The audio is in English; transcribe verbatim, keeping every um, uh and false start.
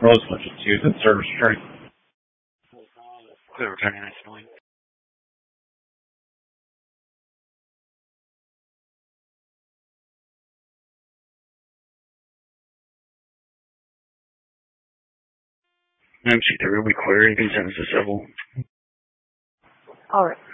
Rose much to use the service tree. Clear returning next morning. M C three will be clear. You can send us a civil. All right.